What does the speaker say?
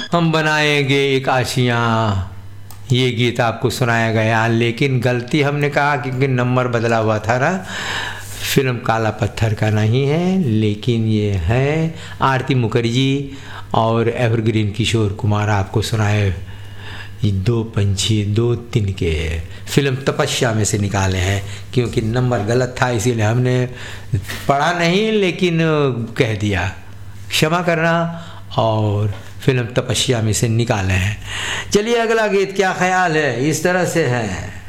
हम बनाएंगे एक आशियाँ, ये गीत आपको सुनाया गया, लेकिन गलती हमने कहा क्योंकि नंबर बदला हुआ था ना। फिल्म काला पत्थर का नहीं है, लेकिन ये है आरती मुखर्जी और एवरग्रीन किशोर कुमार आपको सुनाए ये दो पंछी दो तिनके, फिल्म तपस्या में से निकाले हैं। क्योंकि नंबर गलत था इसीलिए हमने पढ़ा नहीं, लेकिन कह दिया, क्षमा करना। और फिल्म तपस्या में से निकाले हैं। चलिए अगला गीत क्या ख्याल है, इस तरह से है।